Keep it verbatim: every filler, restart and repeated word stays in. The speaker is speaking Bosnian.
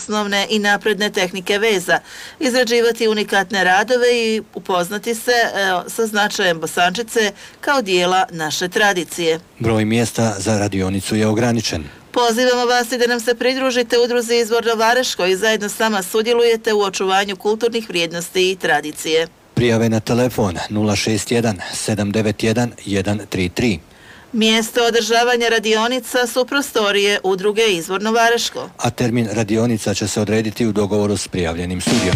osnovne i napredne tehnike veza, izrađivati unikatne radove i upoznati se e, sa značajem bosančice kao dijela naše tradicije. Broj mjesta za radionicu je ograničen. Pozivamo vas i da nam se pridružite udruzi Izvorno Vareško i zajedno s nama sudjelujete u očuvanju kulturnih vrijednosti i tradicije. Prijave na telefon nula šest jedan sedam devet jedan jedan tri tri. Mjesto održavanja radionica su prostorije udruge Izvorno Vareško. A termin radionica će se odrediti u dogovoru s prijavljenim studijom.